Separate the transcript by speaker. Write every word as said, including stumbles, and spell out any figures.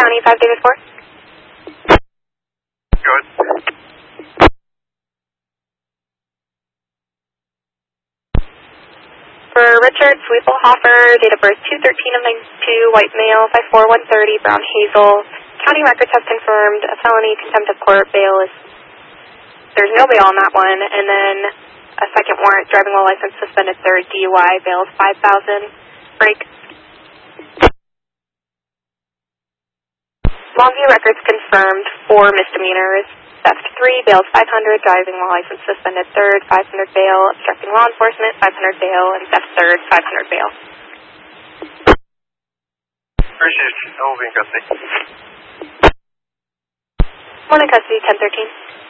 Speaker 1: County, five David four.
Speaker 2: Good.
Speaker 1: For Richard Sweefelhofer, date of birth two thirteen of ninety-two, white male, five four, one thirty, brown hazel. County records have confirmed a felony contempt of court. Bail is, there's no bail on that one. And then a second warrant, driving while license suspended, third D U I, bail is five thousand. Break. Longview records confirmed four misdemeanors. Theft three, bail five hundred, driving while license suspended third, five hundred bail, obstructing law enforcement, five hundred bail, and theft third, five hundred bail.
Speaker 2: Appreciate you. I will be in custody.
Speaker 1: One in custody, ten thirteen.